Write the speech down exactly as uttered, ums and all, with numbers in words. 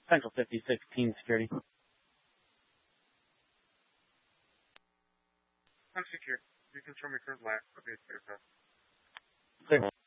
Central fifty-six, Team Security. I'm secure. You confirm your current last of the aircraft. Clear.